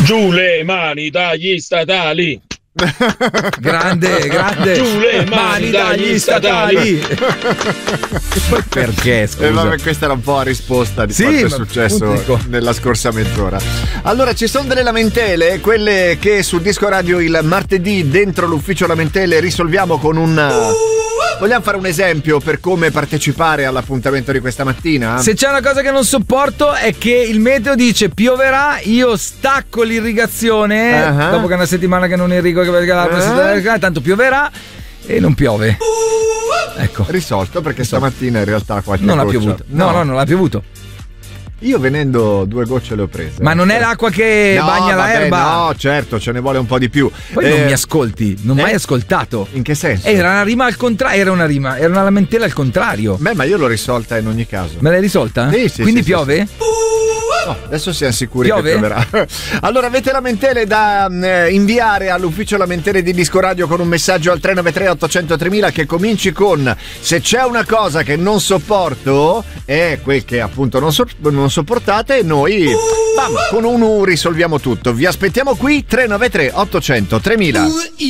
Giù le mani dagli statali. Grande. Giù le mani dagli statali. Perché, scusa? Vabbè, questa era un po' a risposta di quanto è successo nella scorsa mezz'ora. Allora, ci sono delle lamentele, quelle che sul disco radio il martedì dentro l'ufficio lamentele risolviamo con un... Vogliamo fare un esempio per come partecipare all'appuntamento di questa mattina? Se c'è una cosa che non sopporto è che il meteo dice pioverà, io stacco l'irrigazione dopo che è una settimana che non irrigo, tanto pioverà e non piove. Ecco. Risolto, perché stamattina in realtà qualche non ha goccia... piovuto. No, non ha piovuto. Io venendo 2 gocce le ho prese. Ma non è l'acqua che bagna l'erba? No, certo, ce ne vuole un po' di più. Poi non mi ascolti, non mai ascoltato. In che senso? Era una rima al contrario, era una lamentela al contrario. Beh, ma io l'ho risolta in ogni caso. Me l'hai risolta? Sì. Quindi piove? Sì. No, adesso siamo sicuri piove? Che pioverà. Allora, avete lamentele da inviare all'ufficio lamentele di Disco Radio con un messaggio al 393 800 3000 che cominci con: se c'è una cosa che non sopporto è quel che appunto non sopportate, e noi con un U risolviamo tutto. Vi aspettiamo qui, 393 800 3000.